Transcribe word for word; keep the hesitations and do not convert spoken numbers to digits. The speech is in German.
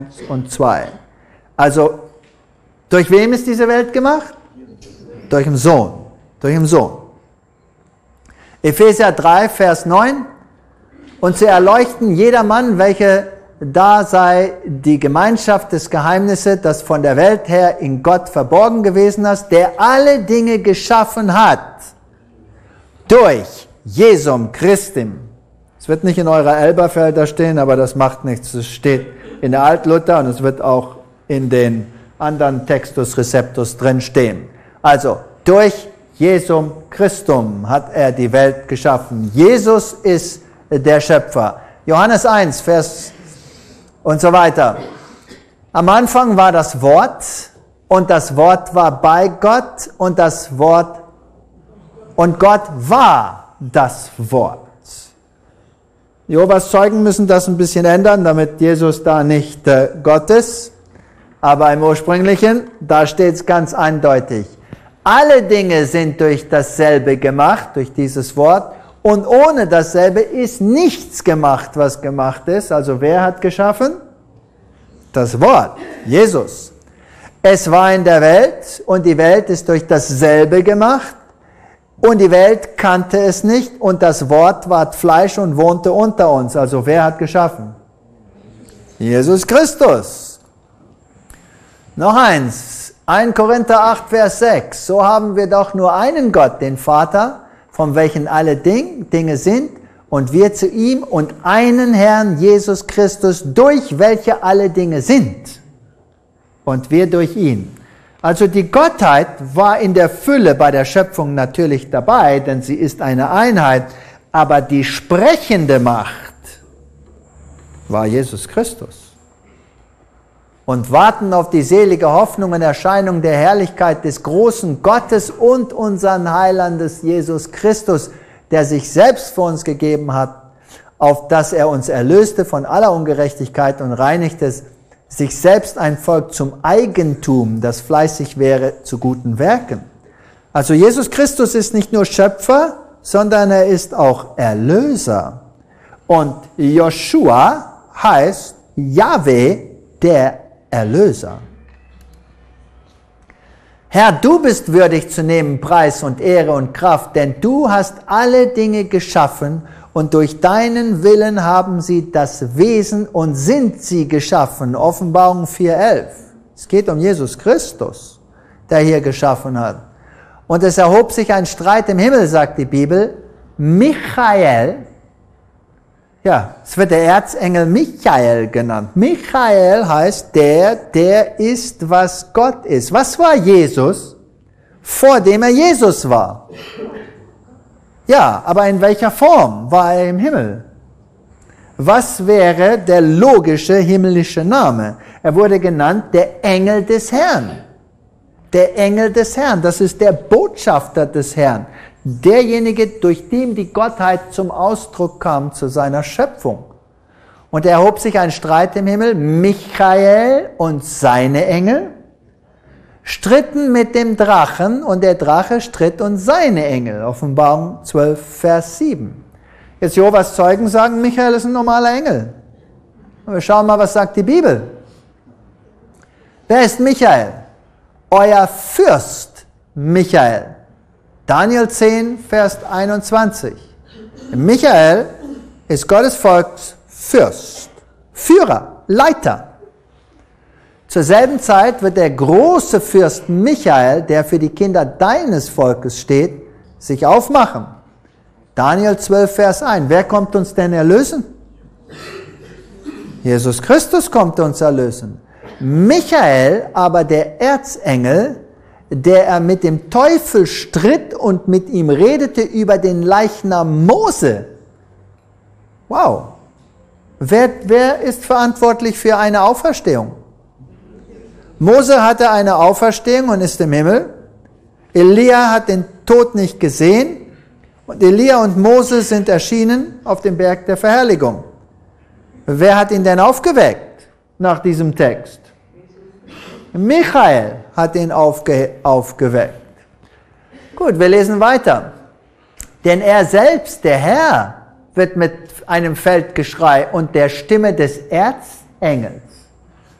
und zwei. Also, durch wem ist diese Welt gemacht? Durch den Sohn. Durch den Sohn. Epheser drei, Vers neun. Und zu erleuchten jedermann, welche da sei die Gemeinschaft des Geheimnisses, das von der Welt her in Gott verborgen gewesen ist, der alle Dinge geschaffen hat. Durch Jesum Christum. Es wird nicht in eurer Elberfelder stehen, aber das macht nichts. Es steht in der Altluther und es wird auch in den anderen Textus Receptus drin stehen. Also, durch Jesum Christum hat er die Welt geschaffen. Jesus ist der Schöpfer. Johannes eins, Vers und so weiter. Am Anfang war das Wort und das Wort war bei Gott und das Wort und Gott war das Wort. Jehovas Zeugen müssen das ein bisschen ändern, damit Jesus da nicht äh, Gott ist. Aber im Ursprünglichen, da steht es ganz eindeutig. Alle Dinge sind durch dasselbe gemacht, durch dieses Wort. Und ohne dasselbe ist nichts gemacht, was gemacht ist. Also wer hat geschaffen? Das Wort, Jesus. Es war in der Welt und die Welt ist durch dasselbe gemacht. Und die Welt kannte es nicht und das Wort ward Fleisch und wohnte unter uns. Also wer hat geschaffen? Jesus Christus. Noch eins, erster Korinther acht, Vers sechs. So haben wir doch nur einen Gott, den Vater, von welchen alle Ding, Dinge sind, und wir zu ihm und einen Herrn, Jesus Christus, durch welche alle Dinge sind. Und wir durch ihn. Also die Gottheit war in der Fülle bei der Schöpfung natürlich dabei, denn sie ist eine Einheit, aber die sprechende Macht war Jesus Christus. Und warten auf die selige Hoffnung und Erscheinung der Herrlichkeit des großen Gottes und unseren Heilandes Jesus Christus, der sich selbst für uns gegeben hat, auf dass er uns erlöste von aller Ungerechtigkeit und reinigte sich selbst ein Volk zum Eigentum, das fleißig wäre zu guten Werken. Also Jesus Christus ist nicht nur Schöpfer, sondern er ist auch Erlöser. Und Joshua heißt Jahwe, der Erlöser. Herr, du bist würdig zu nehmen Preis und Ehre und Kraft, denn du hast alle Dinge geschaffen und durch deinen Willen haben sie das Wesen und sind sie geschaffen. Offenbarung vier, elf. Es geht um Jesus Christus, der hier geschaffen hat. Und es erhob sich ein Streit im Himmel, sagt die Bibel. Michael, ja, es wird der Erzengel Michael genannt. Michael heißt der, der ist, was Gott ist. Was war Jesus, vor dem er Jesus war? Ja, aber in welcher Form war er im Himmel? Was wäre der logische himmlische Name? Er wurde genannt der Engel des Herrn. Der Engel des Herrn, das ist der Botschafter des Herrn. Derjenige, durch den die Gottheit zum Ausdruck kam zu seiner Schöpfung. Und er erhob sich ein Streit im Himmel. Michael und seine Engel stritten mit dem Drachen und der Drache stritt und seine Engel. Offenbarung zwölf, Vers sieben. Jetzt Jehovas Zeugen sagen, Michael ist ein normaler Engel. Und wir schauen mal, was sagt die Bibel. Wer ist Michael? Euer Fürst Michael. Daniel zehn, Vers einundzwanzig. Michael ist Gottes Volks Fürst, Führer, Leiter. Zur selben Zeit wird der große Fürst Michael, der für die Kinder deines Volkes steht, sich aufmachen. Daniel zwölf, Vers eins. Wer kommt uns denn erlösen? Jesus Christus kommt uns erlösen. Michael, aber der Erzengel, der er mit dem Teufel stritt und mit ihm redete über den Leichnam Mose. Wow. Wer, wer ist verantwortlich für eine Auferstehung? Mose hatte eine Auferstehung und ist im Himmel. Elia hat den Tod nicht gesehen. Und Elia und Mose sind erschienen auf dem Berg der Verherrlichung. Wer hat ihn denn aufgeweckt nach diesem Text? Michael hat ihn aufge, aufgeweckt. Gut, wir lesen weiter. Denn er selbst, der Herr, wird mit einem Feldgeschrei und der Stimme des Erzengels